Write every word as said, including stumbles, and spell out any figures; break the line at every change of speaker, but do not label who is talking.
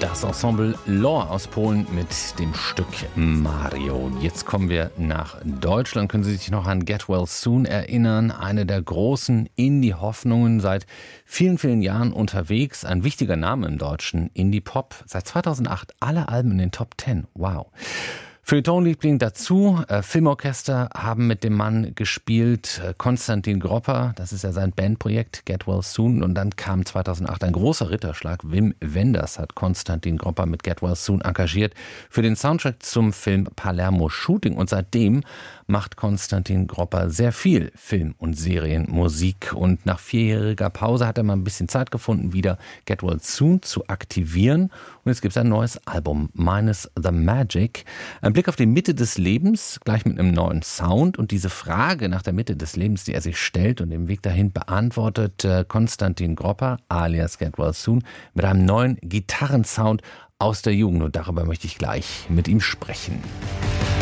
Das Ensemble Lore aus Polen mit dem Stück Mario. Jetzt kommen wir nach Deutschland. Können Sie sich noch an Get Well Soon erinnern? Eine der großen Indie-Hoffnungen, seit vielen, vielen Jahren unterwegs. Ein wichtiger Name im deutschen Indie-Pop. Seit zweitausendacht alle Alben in den Top Ten. Wow. Feuilleton-Liebling dazu. Äh, Filmorchester haben mit dem Mann gespielt. Äh, Konstantin Gropper, das ist ja sein Bandprojekt, Get Well Soon. Und dann kam zweitausendacht ein großer Ritterschlag. Wim Wenders hat Konstantin Gropper mit Get Well Soon engagiert für den Soundtrack zum Film Palermo Shooting. Und seitdem macht Konstantin Gropper sehr viel Film- und Serienmusik. Und nach vierjähriger Pause hat er mal ein bisschen Zeit gefunden, wieder Get Well Soon zu aktivieren. Und jetzt gibt es ein neues Album, Minus the Magic. Ein Blick auf die Mitte des Lebens, gleich mit einem neuen Sound. Und diese Frage nach der Mitte des Lebens, die er sich stellt und den Weg dahin beantwortet äh, Konstantin Gropper, alias Get Well Soon, mit einem neuen Gitarrensound aus der Jugend. Und darüber möchte ich gleich mit ihm sprechen.